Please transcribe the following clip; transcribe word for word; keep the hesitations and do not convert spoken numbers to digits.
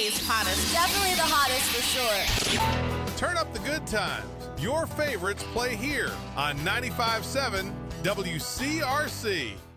City's hottest. Definitely the hottest for sure. Turn up the good times. Your favorites play here on ninety-five point seven W C R C.